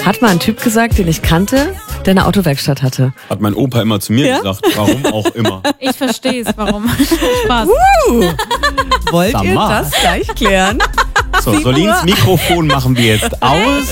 Hat mal ein Typ gesagt, den ich kannte, der eine Autowerkstatt hatte. Hat mein Opa immer zu mir gesagt, warum auch immer. Ich verstehe es, warum. Spaß. Wollt Sag ihr mal. das gleich klären? So, Solins Mikrofon machen wir jetzt aus.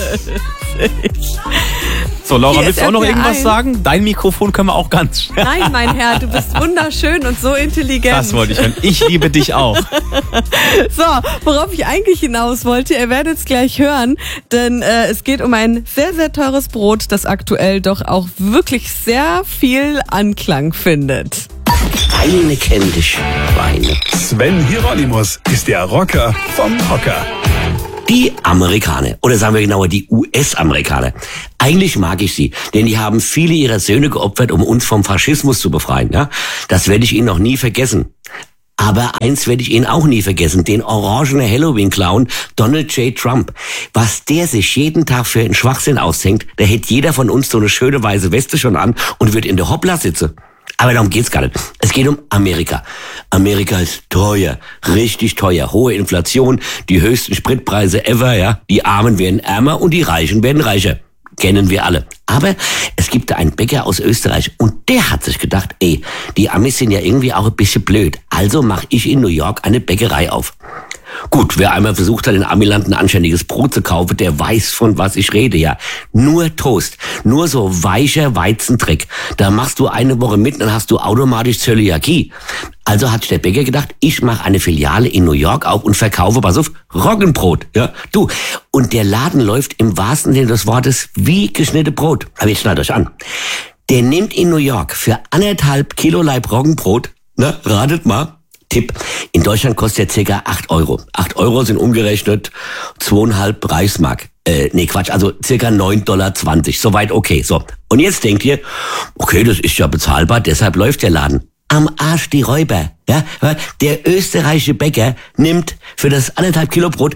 So, Laura, Hier willst ist du auch noch RPR irgendwas 1. sagen? Dein Mikrofon können wir auch ganz schnell. Nein, mein Herr, du bist wunderschön und so intelligent. Das wollte ich hören. Ich liebe dich auch. So, worauf ich eigentlich hinaus wollte, ihr werdet es gleich hören, denn es geht um ein sehr, sehr teures Brot, das aktuell doch auch wirklich sehr viel Anklang findet. Weine kenn dich, Weine. Sven Hieronymus ist der Rocker vom Hocker. Die Amerikaner, oder sagen wir genauer die US-Amerikaner. Eigentlich mag ich sie, denn die haben viele ihrer Söhne geopfert, um uns vom Faschismus zu befreien. Ja? Das werde ich ihnen noch nie vergessen. Aber eins werde ich Ihnen auch nie vergessen, den orangenen Halloween-Clown Donald J. Trump. Was der sich jeden Tag für einen Schwachsinn aushängt, da hätte jeder von uns so eine schöne weiße Weste schon an und wird in der Hoppla sitzen. Aber darum geht's gar nicht. Es geht um Amerika. Amerika ist teuer, richtig teuer. Hohe Inflation, die höchsten Spritpreise ever, ja. Die Armen werden ärmer und die Reichen werden reicher. Kennen wir alle. Aber es gibt da einen Bäcker aus Österreich und der hat sich gedacht, die Amis sind ja irgendwie auch ein bisschen blöd. Also mache ich in New York eine Bäckerei auf. Gut, wer einmal versucht hat, in Amiland ein anständiges Brot zu kaufen, der weiß, von was ich rede, ja. Nur Toast, nur so weicher Weizendreck. Da machst du eine Woche mit, dann hast du automatisch Zöliakie. Also hat sich der Bäcker gedacht, ich mache eine Filiale in New York auf und verkaufe, pass auf, Roggenbrot, ja. Du, und der Laden läuft im wahrsten Sinne des Wortes wie geschnitten Brot. Aber jetzt schnallt euch an. Der nimmt in New York für 1,5 Kilo Laib Roggenbrot, ratet mal, Tipp, in Deutschland kostet er ca. 8 Euro. 8 Euro sind umgerechnet 2,5 Reichsmark. Also ca. 9,20 Dollar. Soweit okay. So. Und jetzt denkt ihr, okay, das ist ja bezahlbar, deshalb läuft der Laden. Am Arsch die Räuber. Ja? Der österreichische Bäcker nimmt für das 1,5 Kilo Brot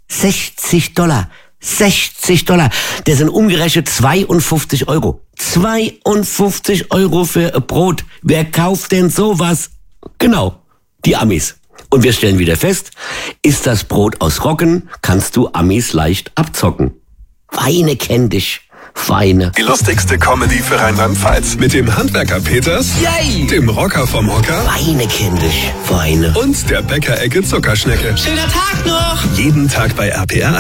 60 Dollar. 60 Dollar. Das sind umgerechnet 52 Euro. 52 Euro für ein Brot. Wer kauft denn sowas? Genau. Die Amis. Und wir stellen wieder fest, ist das Brot aus Roggen, kannst du Amis leicht abzocken. Weine kenn dich, Weine. Die lustigste Comedy für Rheinland-Pfalz mit dem Handwerker Peters, Yay! dem Rocker vom Hocker Weine kenn dich, Weine. und der Bäckerecke Zuckerschnecke. Schöner Tag noch! Jeden Tag bei RPR 1.